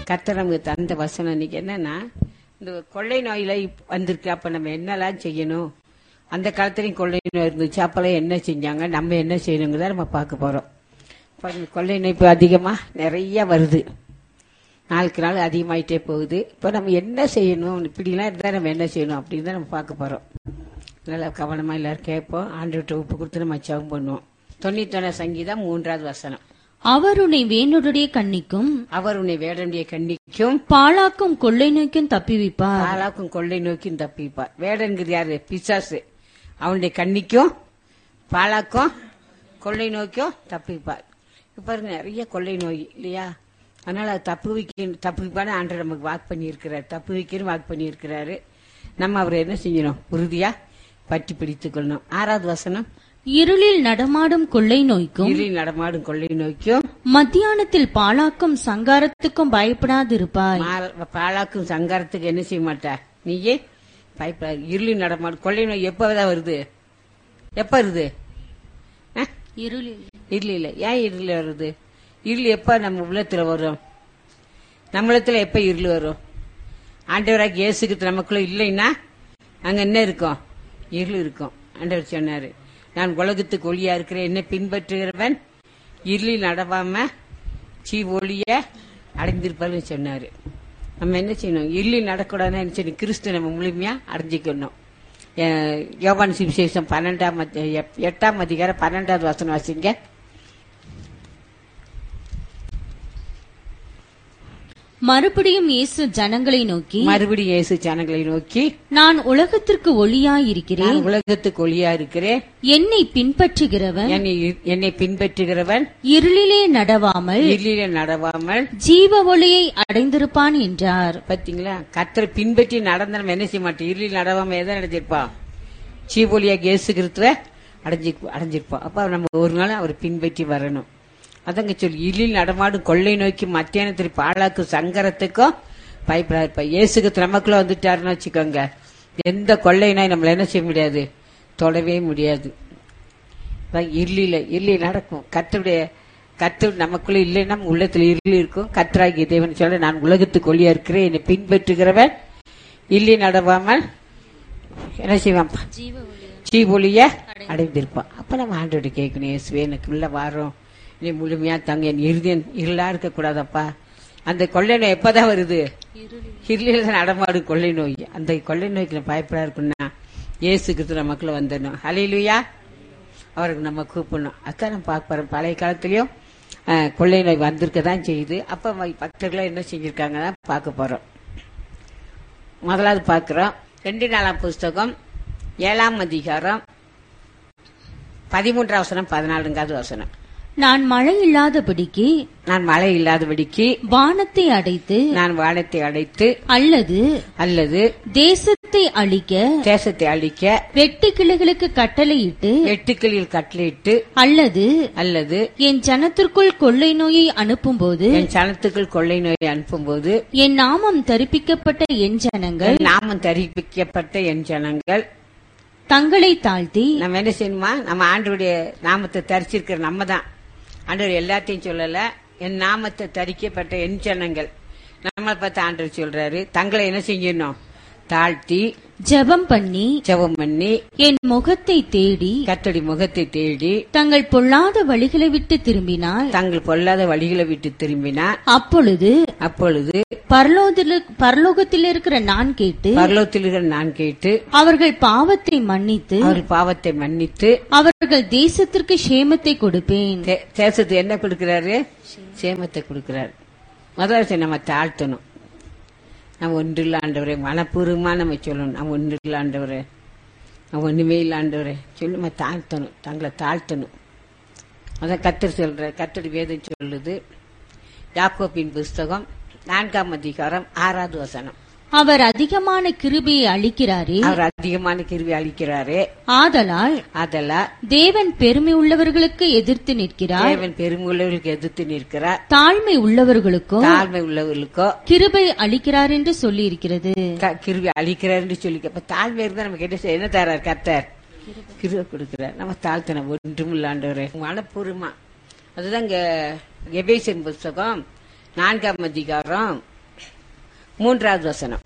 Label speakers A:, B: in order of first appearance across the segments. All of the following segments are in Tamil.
A: கர்த்தர் நமக்கு தந்த வசனம் இன்னைக்கு என்னன்னா, இந்த கொள்ளை நோயில வந்திருக்கு. அப்ப நம்ம என்னெல்லாம் செய்யணும்? அந்த காலத்துலயும் கொள்ளை நோய் இருந்துச்சு. அப்பெல்லாம் என்ன செஞ்சாங்க, நம்ம என்ன செய்யணுங்கிறத நம்ம பார்க்க போறோம். கொள்ளை நோய் இப்போ அதிகமா நிறைய வருது, நாளுக்கு நாள் அதிகமாயிட்டே போகுது. இப்போ நம்ம என்ன செய்யணும், இப்படிலாம் இருந்தா நம்ம என்ன செய்யணும் அப்படின்னு தான் நம்ம பார்க்க போறோம். நல்லா கவனமா எல்லாரும் கேட்போம். ஆண்டவர்கிட்ட ஒப்பு கொடுத்து நம்ம ஜெபம் பண்ணுவோம். 91 சங்கீதம் 3வது வசனம்.
B: அவர் உன்னை வேணுடைய கண்ணிக்கும்
A: அவர் உன்னை வேடனுடைய கண்ணிக்கும்
B: பாழாக்கும் கொள்ளை நோய்க்கும் தப்பிவிப்பார்.
A: பாழாக்கும் கொள்ளை நோய்க்கும் தப்பிப்பார். வேடன்கிறது யாரு? பிசாசு. அவனுடைய கண்ணிக்கும் பாழாக்கும் கொள்ளை நோய்க்கும் தப்பிப்பார். இப்ப நிறைய கொள்ளை நோய் இல்லையா? அதனால அது தப்புவிப்பான ஆண்டவர் நமக்கு வாக்கு பண்ணியிருக்கிறார். தப்புவிக்கணும் வாக்கு பண்ணியிருக்கிறாரு. நம்ம அவரை என்ன செய்யணும்? உறுதியா பற்றி பிடித்துக் கொள்ளணும். 6வது வசனம்.
B: இருளில் நடமாடும் கொள்ளை நோய்க்கும்
A: இருளில் நடமாடும் கொள்ளை நோய்க்கும்
B: மத்தியானத்தில் பாழாக்கும் சங்காரத்துக்கும் பயப்படாதிருப்பாய்.
A: பாழாக்கும் சங்காரத்துக்கு என்ன செய்ய மாட்டா? நீயே பயப்படாது. இருளில் நடமாடும் கொள்ளை நோய் எப்பதான் வருது? எப்ப வருது? இருளில். ஏன் இருள் வருது? இருள் எப்ப நம்ம உள்ளத்துல வரும்? நம்மளத்துல எப்ப இருள் வரும்? ஆண்டவராக இயேசுக்கு நமக்குள்ள இல்லைன்னா அங்க என்ன இருக்கும்? இருள் இருக்கும். ஆண்டவர் சொன்னாரு, நான் உலகத்துக்கு ஒளியா இருக்கிறேன், என்னை பின்பற்றுகிறவன் இருளில் நடவாம ஒளிய அடைந்திருப்பான்னு சொன்னாரு. நம்ம என்ன செய்யணும்? இருளில் நடக்கூடாதுன்னு என்ன செய்யணும்? கிறிஸ்து நம்ம முழுமையா அடைஞ்சிக்கணும். யோவான் சுவிசேஷம் 8ஆம் அதிகாரம் 12வது வசனம் வாசிங்க.
B: மறுபடியும் இயேசு ஜனங்களை நோக்கி, நான் உலகத்திற்கு ஒளியாயிருக்கிறேன்.
A: உலகத்துக்கு ஒளியா இருக்கிறேன்.
B: என்னை பின்பற்றுகிறவன் இருளிலே நடவாமல் ஜீவ ஒளியை அடைந்திருப்பான் என்றார்.
A: பாத்தீங்களா? கர்த்தரை பின்பற்றி நடந்த நம்ம என்ன செய்ய மாட்டோம்? இருளில் நடவாம எதை அடைஞ்சிருப்பான்? ஜீவ ஒளியா இயேசு கிறிஸ்துவை அடைஞ்சிருப்போம். அப்ப நம்ம ஒரு நாள் அவரை பின்பற்றி வரணும். அதங்க சொல்லி இருளில் நடமாடும் கொள்ளை நோக்கி மத்தியானத்தில் பாழாக்கும் சங்கரத்துக்கும் பயப்படாது. இயேசுக்கு நமக்குள்ள வந்துட்டாருன்னு வச்சுக்கோங்க, எந்த கொள்ளை நோய் நம்மள என்ன செய்ய முடியாது? தொடவே முடியாது. இருளில் நடக்கும். கர்த்தர் நமக்குள்ள இல்லைன்னா உள்ளத்துல இருள் இருக்கும். கர்த்தராகிய தேவன் சொல்ல, நான் உலகத்துக்கு ஒளியா இருக்கிறேன், என்னை பின்பற்றுகிறவன் இருளில் நடவாமல் என்ன செய்வான்? ஜீவொளிய அடைந்திருப்பான். அப்ப நம்ம ஆண்டோட கேட்கணும், இயேசுவே எனக்கு உள்ள வாரோம், நீ முழுமையா தங்க, என் இருதயம் இருளா இருக்க கூடாதப்பா. அந்த கொள்ளை நோய் எப்பதான் வருது? இருளில் நடமாடும் கொள்ளை நோய். அந்த கொள்ளை நோய்க்கு பயப்படா இருக்குன்னா இயேசு கிறிஸ்து நமக்குள்ள வந்துடணும். ஹல்லேலூயா. அவருக்கு நம்ம கூப்பிடணும். அதான் நம்ம பார்க்க போறோம். பழைய காலத்திலயும் கொள்ளை நோய் வந்திருக்கதான் செய்யுது. அப்ப பக்தர்கள் என்ன செஞ்சிருக்காங்க பார்க்க போறோம். முதலாவது பார்க்கிறோம் 2 நாளாம் புஸ்தகம் 7ஆம் அதிகாரம் 13வது வசனம் 14வது வசனம்.
B: நான் மழை இல்லாதபடிக்கு வானத்தை அடைத்து அல்லது தேசத்தை அழிக்க வெட்டு கிளைகளுக்கு கட்டளையிட்டு அல்லது என் ஜனத்திற்குள் கொள்ளை நோயை அனுப்பும்போது என் நாமம் தரிப்பிக்கப்பட்ட என் ஜனங்கள் தங்களை தாழ்த்தி
A: நம்ம என்ன செய்யணுமா? நம்ம ஆண்டவருடைய நாமத்தை தரிச்சிருக்கிற நம்ம தான். ஆண்டவர் எல்லாத்தையும் சொல்லல, என் நாமத்தை தரிக்கப்பட்ட என் ஜனங்கள் நம்மளை பார்த்து ஆண்டவர் சொல்றாரு, தங்களை என்ன செய்யணும்? தாழ்த்தி
B: ஜெபம் பண்ணி
A: என் முகத்தை தேடி, கர்த்தருடைய முகத்தை தேடி
B: தங்கள் பொல்லாத வழிகளை விட்டு திரும்பினார் அப்பொழுது பரலோகத்தில் இருக்கிற நான் கேட்டு அவர்கள் பாவத்தை மன்னித்து அவர்கள் தேசத்திற்கு சேமத்தை கொடுப்பேன்.
A: தேசத்துக்கு என்ன கொடுக்கிறாரு? சேமத்தை கொடுக்கிறார். முதல்ல நம்ம தாழ்த்தணும். நம்ம ஒன்றில்ல ஆண்டவரே, மனப்பூர்வமா நம்ம சொல்லணும், நம்ம ஒன்றில்ல ஆண்டவரே, நம்ம ஒண்ணுமே இல்ல ஆண்டவரே சொல்லி நம்ம தாழ்த்தணும், தங்களை தாழ்த்தணும். அதான் கர்த்தர் சொல்ற. கர்த்தருடைய வேதம் சொல்லுது, யாக்கோபின் புஸ்தகம் 4ஆம் அதிகாரம் 6வது வசனம்.
B: அவர் அதிகமான கிருபையை அளிக்கிறாரே, ஆதலால் தேவன் பெருமை உள்ளவர்களுக்கு எதிர்த்து நிற்கிறார், தாழ்மை உள்ளவர்களுக்கோ கிருபை அளிக்கிறார் என்று சொல்லி இருக்கிறது.
A: கிருபை அளிக்கிறார் என்று சொல்லி, தாழ்மை இருந்தா நமக்கு என்ன தரார்? கர்த்தர் கிருபை கொடுக்கிறார். நம்ம தாழ்த்தணும். ஒன்றும் இல்லாண்டவரே மனப்பூர்வமா. அதுதான் எபேசியர் புஸ்தகம் 4ஆம் அதிகாரம் 3வது வசனம்.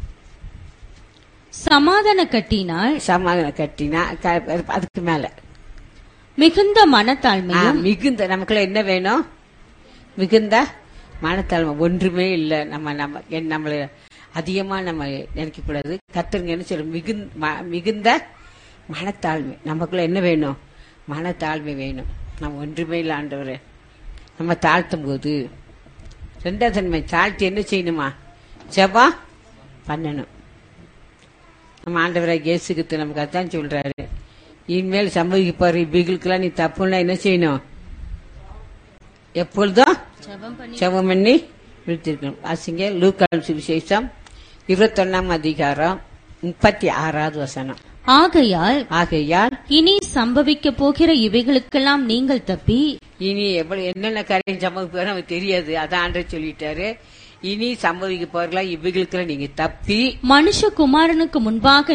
B: சமாதான கட்டினால்
A: அதுக்கு மேல
B: மிகுந்த மனத்தாழ்மையும்.
A: மிகுந்த நமக்குள்ள என்ன வேணும்? மிகுந்த மனத்தாழ்மை. ஒன்றுமே இல்ல, நம்மள அதிகமா நம்ம நினைக்க கூடாது. கர்த்தருங்க என்ன சொல்ல? மிகுந்த மனத்தாழ்மை. நமக்குள்ள என்ன வேணும்? மனத்தாழ்மை வேணும். நம்ம ஒன்றுமே இல்லை ஆண்டவரே. நம்ம தாழ்த்தும் போது 2வது தன்மை தாழ்த்தி என்ன செய்யணுமா? ஜெபம் பண்ணணும். நம்ம ஆண்டவரை இயேசுக்கு நமக்கு அதான் சொல்றாரு, இனிமேல் சம்பவிக்க போற இவைகளுக்கெல்லாம் நீ தப்புன்னா என்ன செய்யணும்? எப்பொழுதும் ஜெபம் பண்ணி விழித்திருக்கணும். வாசிங்க லூக்கா சுவிசேஷம் 21ஆம் அதிகாரம் 36வது வசனம்.
B: ஆகையால் இனி சம்பவிக்க போகிற இவைகளுக்கெல்லாம் நீங்கள் தப்பி.
A: இனி என்னென்ன காரியம் சம்பவிக்க நமக்கு தெரியாது. அதான் ஆண்டவர் சொல்லிட்டாரு, இனி சம்பவிக்க போறா இவைகளுக்கெல்லாம் நீங்க தப்பி
B: மனுஷகுமாரனுக்கு முன்பாக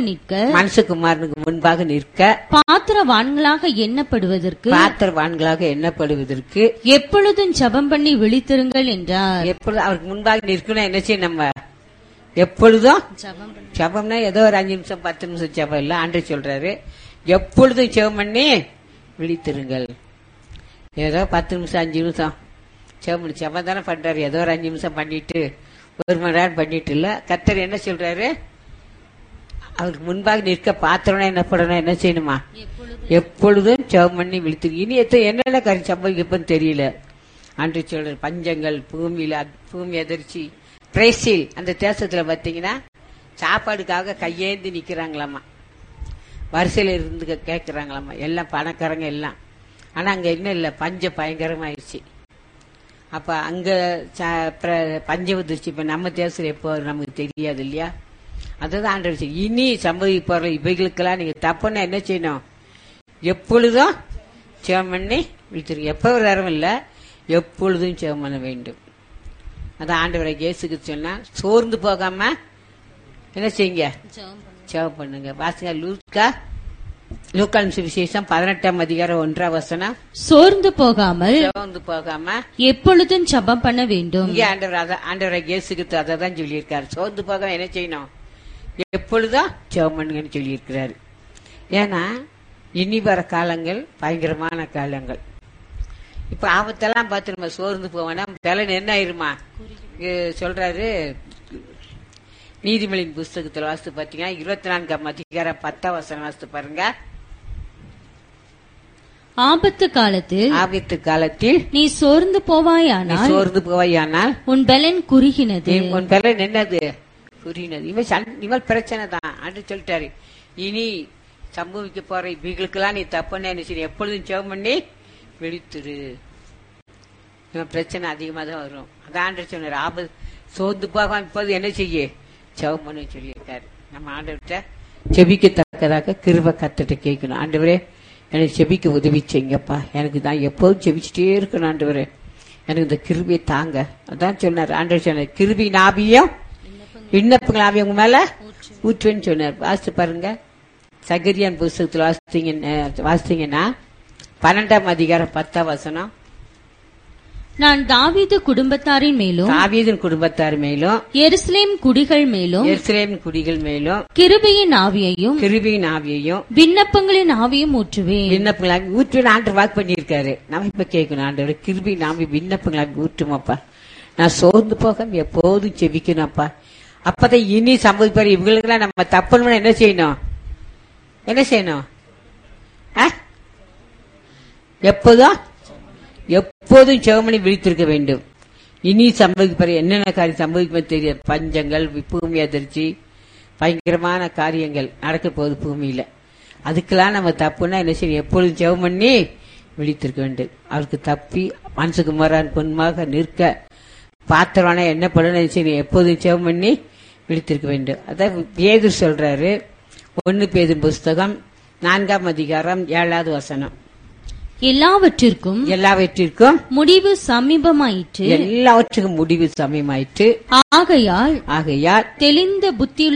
B: நிற்க பாத்திரவான்களாக எண்ணப்படுவதற்கு எப்பொழுதும் ஜெபம் பண்ணி விழித்திருங்கள் என்றார்.
A: எப்பொழுதும் அவருக்கு முன்பாக நிற்கணும். என்ன செய்ய? நம்ம எப்பொழுதும் ஜெபம்னா ஏதோ ஒரு 5 நிமிஷம் 10 நிமிஷம் ஜெபம் இல்ல. ஆண்டவர் சொல்றாரு, எப்பொழுதும் ஜெபம் பண்ணி விழித்திருங்கள். ஏதோ 10 நிமிஷம் 5 நிமிஷம் ஜெபம் தானே பண்றாரு. ஏதோ ஒரு 5 நிமிஷம் பண்ணிட்டு 1 மணி நேரம் பண்ணிட்டு இல்ல. கர்த்தர் என்ன சொல்றாரு? அவருக்கு முன்பாக நிற்க பாத்திரம்னா என்ன பண்ணணும்? என்ன செய்யணுமா? எப்பொழுதும் ஜெபம் பண்ணி விழித்திரு. இனி என்னென்ன காரியம் சம்பவிக்கப்பன்னு தெரியல. ஆண்டவர் சொல்றாரு, பஞ்சங்கள், பூமி அதிர்ச்சி. பிரேசில் அந்த தேசத்துல பாத்தீங்கன்னா சாப்பாடுக்காக கையேந்தி நிக்கிறாங்களாமா, வரிசையில இருந்து கேட்கிறாங்களாமா, எல்லாம் பணக்காரங்க எல்லாம். ஆனா அங்க என்ன இல்ல, பஞ்சம் பயங்கரமாயிருச்சு. அப்ப அங்க பஞ்சம் வந்துருச்சு. இப்ப நம்ம தேசத்துல எப்போ நமக்கு தெரியாது இல்லையா? அதுதான் ஆண்டவர் இனி சம்பவிக்க இவைகளுக்கெல்லாம் நீங்க தப்புன்னா என்ன செய்யணும்? எப்பொழுதும் ஜெபம் பண்ணி விழித்திருக்க. எப்ப ஒரு நேரம் இல்ல, எப்பொழுதும் ஜெபம் பண்ண வேண்டும். அதான் ஆண்டவரை இயேசுக்கு சொன்னா, சோர்ந்து போகாம என்ன செய்யுங்க? ஜெபம் பண்ணுங்க. வாசிங்க லூக்கா சுவிசேஷம் 18ஆம் அதிகாரம் 1ஆம் வசனம்.
B: சோர்ந்து போகாமல் எப்பொழுதும் ஜெபம் பண்ண வேண்டும்.
A: இங்கே ஆண்டவரை இயேசுக்கு அதான் சொல்லியிருக்காரு. சோர்ந்து போகாம என்ன செய்யணும்? எப்பொழுதும் ஜெபம் பண்ணுங்கன்னு சொல்லியிருக்கிறாரு. ஏன்னா இனி வர காலங்கள் பயங்கரமான காலங்கள். இப்ப ஆபத்தெல்லாம் பார்த்து நம்ம சோர்ந்து போவோம்னா பலன் என்ன ஆயிருமா? சொல்றாரு நீதிமொழியின் புஸ்தகத்தில் வாசித்து பாத்தீங்கன்னா 24ஆம் அதிகாரம் 10ஆம் வசனம் வாசித்து பாருங்க.
B: ஆபத்து காலத்தில் நீ சோர்ந்து போவாயானால் உன் பலன் குறுகினது.
A: உன் பலன் என்னது? குறுகினது. இவள் பிரச்சனை தான். ஆண்டு சொல்லிட்டாரு, இனி சம்பவிக்க போற இவங்களுக்கெல்லாம் நீ தப்புன்னு என்ன செய்ய? எப்பொழுதும் ஜெபம் பண்ணி விழித்துரு. பிரச்சனை அதிகமா தான் வரும். அதான் ஆண்டவர் சொன்னார், ஆபத்து சோர்ந்து போகாம இப்போது என்ன செய்ய? ஜெபம் பண்ண சொல்லியிருக்காரு. நம்ம ஆண்டவர்கிட்ட ஜெபிக்கத்தக்கதாக கிருபை கர்த்தர்ட்ட கேட்கணும். ஆண்டவரே எனக்கு ஜெபிக்க உதவி செய்யுங்கப்பா, எனக்கு தான் எப்போதும் ஜெபிச்சுட்டே இருக்கணும் ஆண்டவரே, எனக்கு இந்த கிருபையை தாங்க. அதான் சொன்னார் ஆண்டவர் சொன்னார், கிருபை நாபியம் விண்ணப்பங்கள் ஆவியம் உங்க மேல ஊற்றுவேன்னு சொன்னார். வாசித்து பாருங்க. சகரியான் புஸ்தகத்தில் வாசித்தீங்கன்னா 12ஆம் அதிகாரம் 10ஆம் வசனம்.
B: நான் தாவீது குடும்பத்தாரின் மேலும் எருசலேம் குடிகள் மேலும் கிருபையின் ஆவியையும் விண்ணப்பங்களின் ஆவியும் ஊற்றுவேன்.
A: விண்ணப்பங்கள் ஊற்றுவேன் ஆண்டவர் வாக்கு பண்ணியிருக்காரு. நம்ம இப்ப கேட்கணும், ஆண்டவர் கிருபையின் ஆவி விண்ணப்பங்கள் ஊற்றுமாப்பா, நான் சோர்ந்து போக எப்போதும் செபிக்கணும்ப்பா. அப்பதான் இனி சம்பவிப்பாரு இவங்களுக்கெல்லாம் நம்ம தப்புன்னு என்ன செய்யணும்? எப்போதும் ஜெபமணி விழித்திருக்க வேண்டும். இனி சம்பவிப்பாரு என்னென்ன காரியம் சம்பவிக்கும் தெரியாது. பஞ்சங்கள், பூமி அதிர்ச்சி, பயங்கரமான காரியங்கள் நடக்க போகுது பூமியில. அதுக்கெல்லாம் நம்ம தப்புன்னா என்ன செய்யணும்? எப்பொழுதும் ஜெபம் பண்ணி விழித்திருக்க வேண்டும். அவருக்கு தப்பி மனசுக்குமாரான் பொன்மாக நிற்க பாத்திரவான என்ன பண்ணணும்? எப்போதும் ஜெபம் பண்ணி விழித்திருக்க வேண்டும். அதான் பேதுரு சொல்றாரு. 1 பேதுரு புஸ்தகம் 4ஆம் அதிகாரம் 7வது வசனம்.
B: எல்லாவற்றிற்கும்
A: முடிவு
B: சமீபமாயிற்று. ஆகையால் தெளிந்த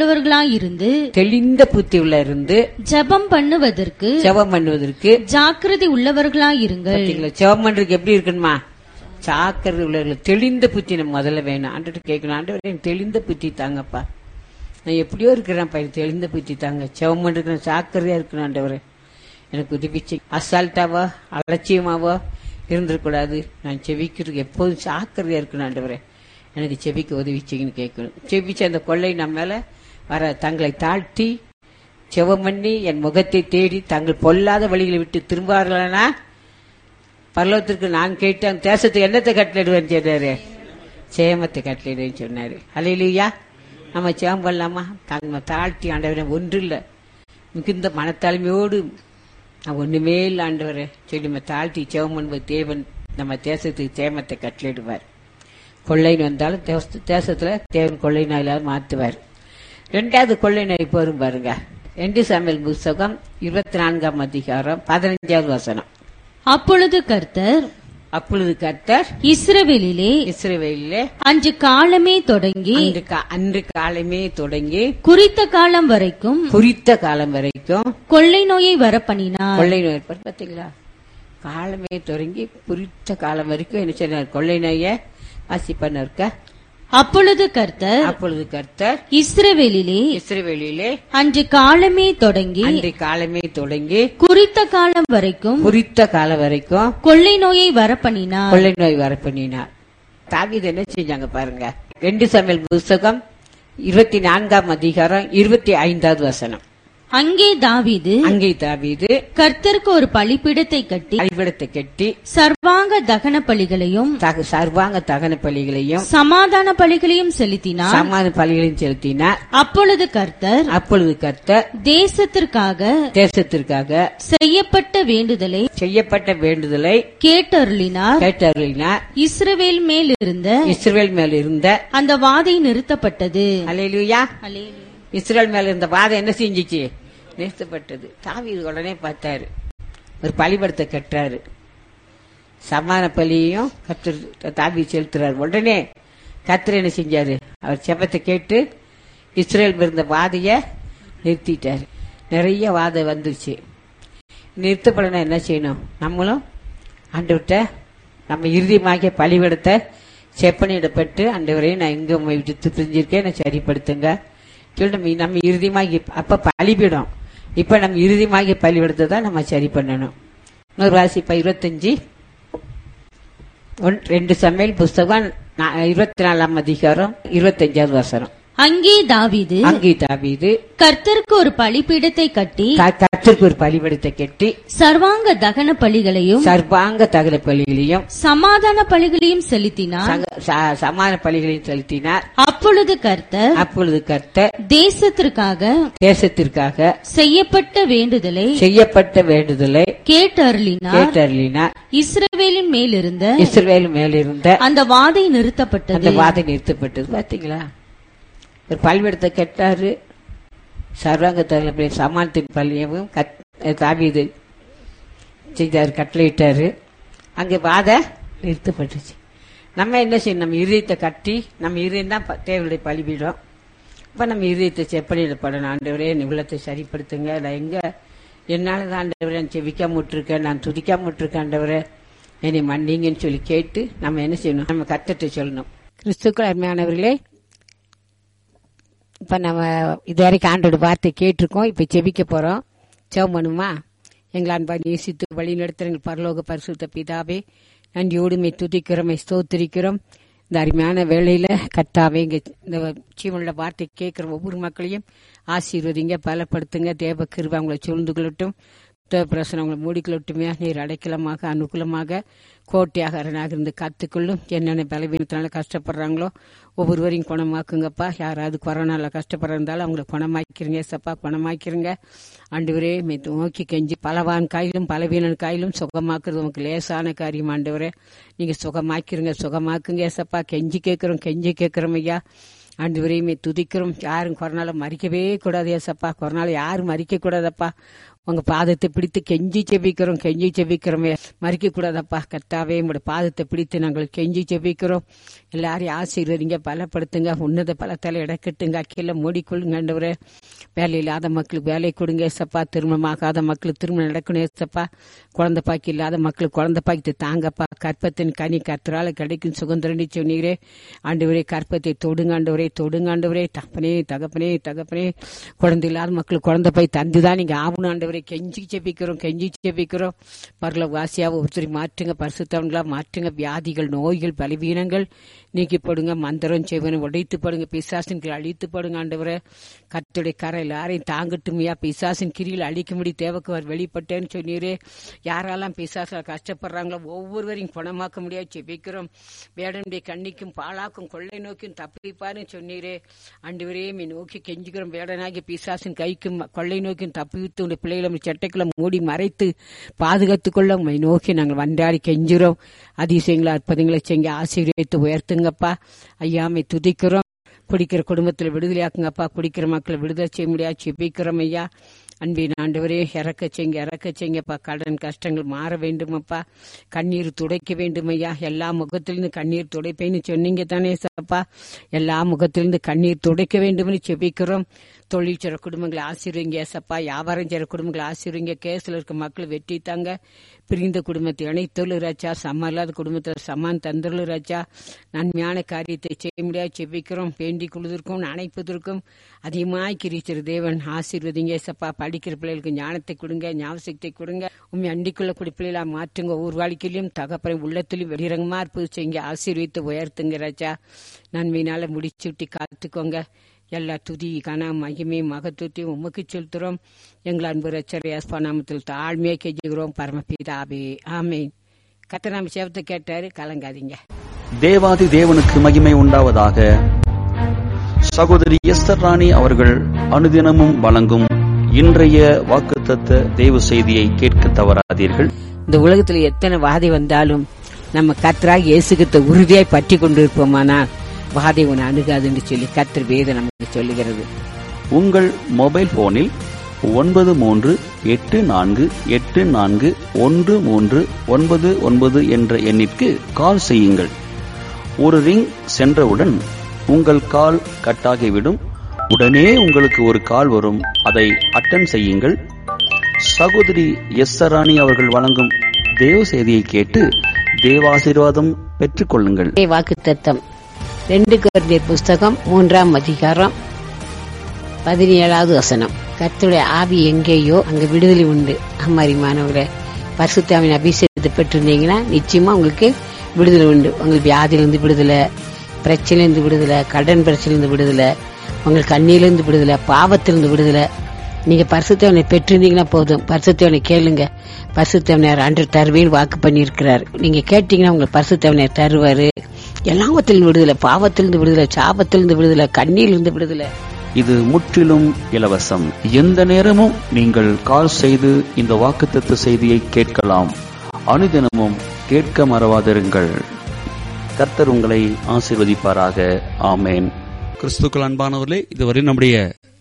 B: புத்தியுள்ளவர்களாயிருந்து ஜெபம் பண்ணுவதற்கு ஜாக்கிரதை உள்ளவர்களாயிருங்கள்.
A: ஜெபம் பண்றதுக்கு எப்படி இருக்கணுமா? சாக்கரை உள்ளவர்கள் தெளிந்த புத்தி நம்ம முதல்ல வேணும். ஆண்டு கேட்கணும், ஆண்டவரே எனக்கு தெளிந்த புத்தி தாங்கப்பா, நான் எப்படியோ இருக்கிறேன், எனக்கு தெளிந்த புத்தி தாங்க. செவம் இருக்கிறேன், சாக்கரையா இருக்கணும் ஆண்டவரே, எனக்கு உதவிச்சு. அசால்ட்டாவோ அலட்சியமாவோ இருந்துடக்கூடாது. நான் செவிக்கிறதுக்கு எப்போதும் சாக்கரையா இருக்கணும் ஆண்டவரே, எனக்கு செவிக்கு உதவிச்சிங்கன்னு கேட்கணும். செவிச்சு அந்த கொள்ளை நம்ம மேல வர தங்களை தாழ்த்தி செவம் பண்ணி என் முகத்தை தேடி தங்கள் பொல்லாத வழிகளை விட்டு திரும்பார்களா பரலோகத்திற்கு நான் கேட்டேன், தேசத்துக்கு என்னத்தை கட்டளிடுவேன்னு சொன்னாரு, சேமத்தை கட்டளிடுவேன்னு சொன்னாரு. அல்லேலூயா. நம்ம சேமம் பண்ணலாமா? தங்க தாழ்த்தி ஆண்டவரே ஒன்று இல்லை மிகுந்த மனத்தாழ்மையோடு நான் ஒண்ணுமே இல்லை ஆண்டவரே சொல்லி நம்ம தாழ்த்தி சேமம் பண்ணும்போது தேவன் நம்ம தேசத்துக்கு சேமத்தை கட்டளிடுவார். கொள்ளைன்னு வந்தாலும் தேசத்துல தேவன் கொள்ளை நோயிலாவது மாத்துவார். ரெண்டாவது கொள்ளை நோய் போரும் பாருங்க. 2 சாமுவேல் புத்தகம் 24ஆம் அதிகாரம் 15வது வசனம்.
B: அப்பொழுது கர்த்தர்
A: இஸ்ரவேலிலே
B: அன்று காலமே தொடங்கி குறித்த காலம் வரைக்கும்
A: கொள்ளை
B: நோயை வரப்பண்ணினார்.
A: கொள்ளை நோய் பாத்தீங்களா? காலமே தொடங்கி குறித்த காலம் வரைக்கும் என்ன சொன்னார்? கொள்ளை நோய வாசிப்பண்ண இருக்க.
B: அப்பொழுது கர்த்தர் இஸ்ரவேலிலே அன்று காலமே தொடங்கி குறித்த காலம் வரைக்கும் கொள்ளை நோயை வரப்பண்ணினார்.
A: தாவீது என்ன செஞ்சாங்க பாருங்க. 2 சாமுவேல் புத்தகம் 24ஆம் அதிகாரம் 25வது வசனம்.
B: அங்கே தாவீது கர்த்தருக்கு ஒரு பலிபீடத்தை கட்டி சர்வாங்க தகன பலிகளையும் சமாதான பலிகளையும் செலுத்தினார். அப்பொழுது கர்த்தர் தேசத்திற்காக செய்யப்பட்ட வேண்டுதலை கேட்டருளினார். இஸ்ரவேல் மேல் இருந்த அந்த வாதை நிறுத்தப்பட்டது.
A: அல்லேலூயா. இஸ்ரவேல் மேல இருந்த வாதை என்ன செஞ்சிச்சு? நிறுத்தப்பட்டது. தாவீது உடனே பார்த்தாரு, ஒரு பலிபடத்தை கட்டுறாரு, சமான பலியையும் தாவீது செலுத்துறாரு. உடனே கர்த்தர் என்ன செஞ்சாரு? அவர் செபத்தை கேட்டு இஸ்ரவேல் இருந்த வாதைய நிறுத்திட்டாரு. நிறைய வாதை வந்துருச்சு. நிறுத்தப்படனா என்ன செய்யணும்? நம்மளும் ஆண்டவர்கிட்ட நம்ம இறுதியமாகிய பலிபடத்தை செப்பனிடப்பட்டு, ஆண்டவரே நான் எங்க விட்டு பிரிஞ்சிருக்கேன், நான் சரிப்படுத்துங்க. நம்ம இறுதியமாகி அப்ப பலிபிடும், இப்ப நம்ம இறுதியமாகி பலிபிடத்தை தான் நம்ம சரி பண்ணணும். இன்னொரு வாசிப்பா 2 சாமுவேல் புத்தகம் 24ஆம் அதிகாரம் 25வது வசனம்.
B: அங்கே தாவீது கர்த்தருக்கு ஒரு பலிபீடத்தை கட்டி சர்வாங்க தகன பலிகளையும் சமாதான பலிகளையும் செலுத்தினார். அப்பொழுது கர்த்தர் தேசத்திற்காக செய்யப்பட்ட வேண்டுதலை கேட்டருளினார். இஸ்ரவேலின் மேலிருந்த அந்த வாதை நிறுத்தப்பட்டது.
A: பாத்தீங்களா? ஒரு பலிபீடத்தை கட்டாரு, சர்வாங்க தகன சமானத்தின் பள்ளியவும் தாவீது செய்தாரு, கட்டளையிட்டாரு. அங்க வாதை நிறுத்தப்பட்டுச்சு. நம்ம என்ன செய்யணும்? நம்ம இதயத்தை கட்டி, நம்ம இதயம் தான் தேவனுடைய பலிபீடம். இப்ப நம்ம இதயத்தை செப்பனிடப்படணும். ஆண்டவரே என் உள்ளத்தை சரிப்படுத்துங்க, நான் எங்க என்னாலதான் ஆண்டவரே நான் செவிக்காம விட்டுருக்கேன், நான் துதிக்காம விட்டுருக்கேன், ஆண்டவரே என்னை மன்னிங்கன்னு சொல்லி கேட்டு நம்ம என்ன செய்யணும்? நம்ம கர்த்தர்ட்ட சொல்லணும். கிறிஸ்துக்கள் அருமையானவர்களே, இப்ப நம்ம இதுவரைக்கும் ஆண்டோட வார்த்தை கேட்டிருக்கோம். இப்ப செபிக்க போறோம். செபம் பண்ணுமா? எங்கள் அன்பா நேசித்து வழி நடத்துகிற எங்கள் பரலோக பரிசுத்த பிதாவே, நன்றியோடுமை துதிக்கிறோம், ஸ்தோத்திரிக்கிறோம். இந்த அருமையான வேளையில கர்த்தாவே இந்த ஜீவனுள்ள வார்த்தை கேட்கிற ஒவ்வொரு மக்களையும் ஆசீர்வதிங்க, பலப்படுத்துங்க. தேவ கிருபை அவங்களை சூழ்ந்து கொள்ளட்டும். பிரசனம் அவங்களை மூடிக்கொள்ளட்டுமே. நீர் அடைக்கலமாக அனுகூலமாக கோட்டையாக அரணாக இருந்து காத்துக்கொள்ளும். என்னென்ன பலவீனத்தினால கஷ்டப்படுறாங்களோ ஒவ்வொருவரையும் குணமாக்குங்கப்பா. யாராவது கொரோனால கஷ்டப்படுறதாலும் அவங்களை குணமாக்கிறீங்க சப்பா, குணமாக்கிறீங்க. ஆண்டவரே நோக்கி கெஞ்சி பலவான் காயிலும் பலவீனன் காயிலும் சுகமாக்குறது உங்களுக்கு லேசான காரியம். ஆண்டவரே நீங்க சுகமாக்குங்க சப்பா. கெஞ்சி கேட்கிறோம் ஐயா. ஆண்டவரையுமே துதிக்கிறோம். யாரும் கொரோனால மறிக்கவே கூடாது ஏசப்பா. கொரோனால யாரும் மறிக்க கூடாதப்பா. உங்க பாதத்தை பிடித்து கெஞ்சி செபிக்கிறோமே, மறிக்க கூடாதப்பா. கர்த்தாவே உங்களோட பாதத்தை பிடித்து நாங்கள் கெஞ்சி செபிக்கிறோம். எல்லாரையும் ஆசீர்வதிங்க, பலப்படுத்துங்க, உன்னத பலத்தால இடக்கட்டுங்க, கீழே மூடிக்கொள்ளுங்க. ஆண்டவரே வேலை இல்லாத மக்களுக்கு வேலை கொடுங்க ஏசப்பா. திருமணமாகாத மக்களுக்கு திருமணம் நடக்கணும் ஏசப்பா. குழந்தை பாக்கி இல்லாத மக்களுக்கு குழந்தை பாக்கி தாங்கப்பா. கற்பத்தின் கனி கர்த்தரால கிடைக்கும் சுதந்திரம் சொன்னீரே ஆண்டவரே. கற்பத்தை தொடுங்க ஆண்டவரே, தொடுங்க ஆண்டவரே. தகப்பனே தகப்பனே தகப்பனே, குழந்தை இல்லாத மக்களுக்கு குழந்தை பாய் தந்துதான் நீங்க ஆகணும் ஆண்டவரே. கெஞ்சி செபிக்கிறோம். பரலோக வாசியாவை ஒருத்தரை மாற்றுங்க, பரிசுத்தவங்களா மாற்றுங்க. வியாதிகள், நோய்கள், பலவீனங்கள் நீக்கிப்படுங்க. மந்திரம் செய்வனை உடைத்து படுங்க, பிசாசின் அழித்து படுங்க ஆண்டவரே. கர்த்தருடைய கரை எல்லாரையும் தாங்கட்டுமையா. பிசாசின் கிரியில் அழிக்கும்படி தேவக்கு வெளிப்பட்டேன்னு சொன்னீரே. யாரெல்லாம் பிசாசால் கஷ்டப்படுறாங்களோ ஒவ்வொருவரையும் குணமாக்க முடியாது செபிக்கிறோம். வேடனுடைய கண்ணிக்கும் பாழாக்கும் கொள்ளை நோக்கியும் தப்பிப்பாருன்னு சொன்னீரே ஆண்டவரே. மீ நோக்கி கெஞ்சுக்கிறோம். வேடனாகி பிசாசின் கைக்கும் கொள்ளை நோக்கியும் தப்பிவித்து உடைய பிள்ளைகளை சட்டைக்குள்ள மூடி மறைத்து பாதுகாத்துக் கொள்ள உண்மை நோக்கி நாங்கள் வண்டாடி கெஞ்சுறோம். அதிசயங்களை அற்புதங்களை செய்ய ஆசீர்வதித்து உயர்த்துங்கப்பா. ஐயாமை துதிக்கிறோம். குடிக்கிற குடும்பத்தில் விடுதலையாக்குங்கப்பா. குடிக்கிற மக்களை விடுதலை செய்ய முடியாது செபிக்கிறோம் ஐயா. அன்பின் ஆண்டவரே, இறக்க செய்யுங்கப்பா. கடன் கஷ்டங்கள் மாற வேண்டுமப்பா. கண்ணீர் துடைக்க வேண்டும் ஐயா. எல்லா முகத்திலிருந்து கண்ணீர் துடைப்பேன்னு சொன்னீங்க தானே சாப்பா. எல்லா முகத்திலிருந்து கண்ணீர் துடைக்க வேண்டும்னு செபிக்கிறோம். தொழில் செய்ற குடும்பங்களை ஆசீர்வதிங்க ஏசப்பா. வியாபாரம் செய்ற குடும்பங்களை ஆசீர்வதிங்க. கேஸ்ல இருக்க மக்கள் வெற்றி தாங்க. பிரிந்த குடும்பத்தை இணைத்தொழு ராஜா. சமம் இல்லாத குடும்பத்தில் சமான் தந்தொழு ராஜா. நன்மையான காரியத்தை செய்ய முடியாது செபிக்கிறோம். வேண்டிக் கொள்வதற்கும் அணைப்பதற்கும் அதிகமாய் கிரிச்சிரு தேவன் ஆசீர்வதிங்க ஏசப்பா. படிக்கிற பிள்ளைகளுக்கு ஞானத்தை கொடுங்க, ஞாபகத்தை கொடுங்க. உண்மை அண்டிக்குள்ள கூடிய பிள்ளைகளா மாற்றுங்க. ஒவ்வொரு வாழ்க்கையிலும் தகப்பறை உள்ளத்திலும் வெளிரங்கமா இருப்பது செய்யுங்க. ஆசீர்வித்து உயர்த்துங்க ராஜா. நன்மையினால முடிச்சுட்டி காத்துக்கோங்க. எல்லா துதி கன மகிமை மகத்துவத்தையும் உமக்கு செலுத்துறோம். எங்கள் அன்பு ரட்சகர் நாமத்தில் தாழ்மையை கெஞ்சுகிறோம் பரமபிதாவே, ஆமென். கர்த்தர் நம்ம சேவத்தை கேட்டாரு, கலங்காதீங்க.
C: தேவாதி தேவனுக்கு மகிமை உண்டாவதாக. சகோதரி எஸ்தர் ராணி அவர்கள் அனுதினமும் வழங்கும் இன்றைய வாக்குத்தத்த தேவ செய்தியை கேட்க தவறாதீர்கள்.
A: இந்த உலகத்துல எத்தனை வாதை வந்தாலும் நம்ம கர்த்தராக இயேசுகிட்ட உறுதியாய் பற்றி கொண்டிருப்போமானால் வாதை உன்னை அணுகாதுன்னு சொல்லி கர்த்தர் வேதம் நமக்கு சொல்லுகிறது.
C: உங்கள் மொபைல் போனில் 9384841399 என்ற எண்ணிற்கு கால் செய்யுங்கள். ஒரு ரிங் சென்றவுடன் உங்கள் கால் கட்டாகிவிடும். உடனே உங்களுக்கு ஒரு கால் வரும். அதை அட்டன் செய்யுங்கள். சகோதரி எஸ்தர் ராணி அவர்கள் வழங்கும் தேவ செய்தியை கேட்டு தேவாசீர்வாதம் பெற்றுக் கொள்ளுங்கள்.
A: வாக்குத்தத்தம் 2 கொரிந்தியர் புஸ்தகம் 3ஆம் அதிகாரம் 17வது வசனம். கர்த்தருடைய ஆவி எங்கேயோ அங்க விடுதலை உண்டு. அம்மாரிமானவர்களே, பரிசுத்த ஆவியின் அபிஷேகத்தை பெற்றிருந்தீங்கன்னா நிச்சயமா உங்களுக்கு விடுதலை உண்டு. உங்களுக்கு வியாதியிலிருந்து விடுதலை, பிரச்சனையிலிருந்து விடுதலை, கடன் பிரச்சனையிலிருந்து விடுதலை, உங்களுக்கு கண்ணியிலிருந்து விடுதலை, பாவத்திலிருந்து விடுதலை. நீங்க பரிசுத்தவனை பெற்றிருந்தீங்கன்னா போதும். பரிசுத்தவனை கேளுங்க. பரிசுத்தவனையார் ஆண்டவர் தருவேன்னு வாக்கு பண்ணி இருக்கிறார். நீங்க கேட்டீங்கன்னா உங்களுக்கு பரிசுத்தவனையார் தருவாரு. எல்லாவத்திலிருந்து விடுதலை, பாவத்திலிருந்து விடுதலை, சாபத்திலிருந்து விடுதலை, கண்ணியிலிருந்து விடுதலை.
C: இது முற்றிலும் இலவசம். எந்த நேரமும் நீங்கள் கால் செய்து இந்த வாக்குத்தத்த செய்தியை கேட்கலாம். அனுதினமும் கேட்க மறவாதிருங்கள். கர்த்தர் உங்களை ஆசீர்வதிப்பாராக. ஆமேன். கிறிஸ்துக்கள் அன்பானவர்களே, இதுவரை நம்முடைய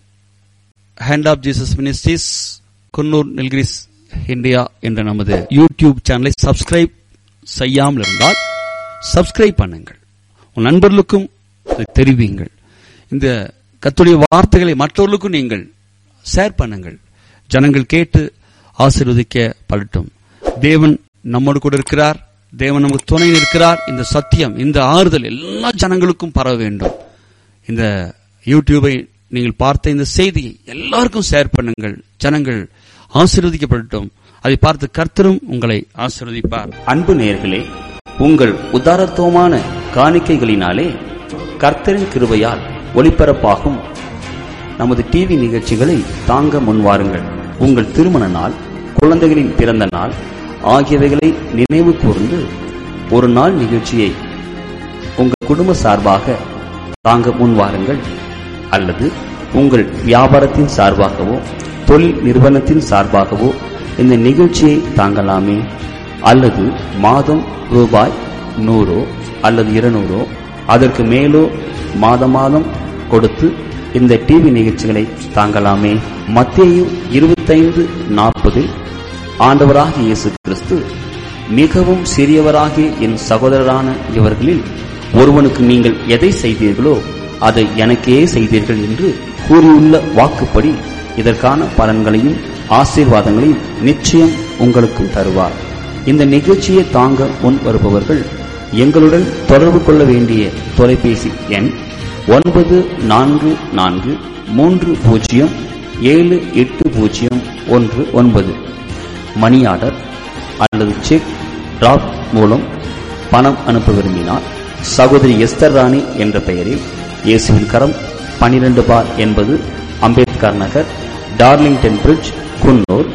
C: hand of Jesus ministries Coonoor Nilgiris India என்ற நமது யூடியூப் சேனலை சப்ஸ்கிரைப் செய்யாமல் இருந்தால் சப்ஸ்கிரைப் பண்ணுங்கள். உன் நண்பர்களுக்கும் தெரிவிங்கள். இந்த கர்த்தருடைய வார்த்தைகளை மற்றவர்களுக்கும் நீங்கள் ஷேர் பண்ணுங்கள். ஜனங்கள் கேட்டு ஆசீர்வதிக்கப்படட்டும். தேவன் நம்மோடு கூட இருக்கிறார். தேவன் நமக்கு துணை இருக்கிறார். இந்த சத்தியம், இந்த ஆறுதல் எல்லா ஜனங்களுக்கும் பரவ வேண்டும். இந்த யூடியூபை நீங்கள் பார்த்த இந்த செய்தியை எல்லாருக்கும் ஷேர் பண்ணுங்கள். ஜனங்கள் ஆசீர்வதிக்கப்படட்டும். அதை பார்த்து கர்த்தரும் உங்களை ஆசீர்வதிப்பார்.
D: அன்பு நேயர்களே, உங்கள் உதாரத்துவமான காணிக்கைகளினாலே கர்த்தரின் கிருபையால் ஒளிபரப்பாகும் நமது டிவி நிகழ்ச்சிகளை தாங்க முன்வாருங்கள். உங்கள் திருமண நாள், குழந்தைகளின் பிறந்த நாள் ஆகியவைகளை நினைவு கூர்ந்து ஒரு நாள் நிகழ்ச்சியை உங்கள் குடும்ப சார்பாக தாங்க முன்வாருங்கள். அல்லது உங்கள் வியாபாரத்தின் சார்பாகவோ தொழில் நிறுவனத்தின் சார்பாகவோ இந்த நிகழ்ச்சியை தாங்கலாமே. அல்லது மாதம் ரூபாய் 100 அல்லது 200 அதற்கு மேலோ மாதம் மாதம் கொடுத்து இந்த டிவி நிகழ்ச்சிகளை தாங்கலாமே. மத்தேயு 25:40 ஆண்டவராகிய இயேசு கிறிஸ்து, மிகவும் சிறியவராகிய என் சகோதரரான இவர்களில் ஒருவனுக்கு நீங்கள் எதை செய்தீர்களோ அதை எனக்கே செய்தீர்கள் என்று கூறியுள்ள வாக்குப்படி இதற்கான பலன்களையும் ஆசீர்வாதங்களையும் நிச்சயம் உங்களுக்கும் தருவார். இந்த நிகழ்ச்சியை தாங்க முன் வருபவர்கள் எங்களுடன் தொடர்பு கொள்ள வேண்டிய தொலைபேசி எண் 9430780119. மணி ஆர்டர் அல்லது செக் டிராப் மூலம் பணம் அனுப்ப விரும்பினால் சகோதரி எஸ்தர் ராணி என்ற பெயரில் இயேசுவின் கரம் 12/80 அம்பேத்கர் நகர், டார்லிங்டன் பிரிட்ஜ், குன்னூர்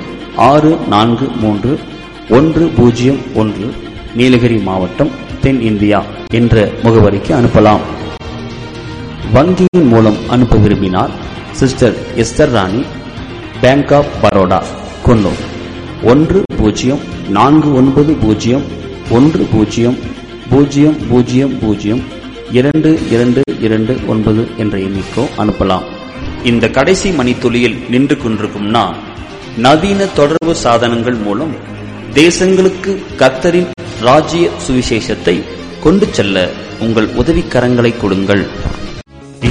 D: 643101, நீலகிரி மாவட்டம், தென் இந்தியா என்ற முகவரிக்கு அனுப்பலாம். வங்கியின் மூலம் அனுப்ப விரும்பினால் sister Esther Rani, bank of Baroda, Coonoor 1049002229 என்ற எண்ணிக்கோ அனுப்பலாம். இந்த கடைசி மணித்துளியில் நின்று கொண்டிருக்கும் நான், நவீன தொடர்பு சாதனங்கள் மூலம் தேசங்களுக்கு கர்த்தரின் ராஜ்ய சுவிசேஷத்தை கொண்டு செல்ல உங்கள் உதவிக்கரங்களை கொடுங்கள்.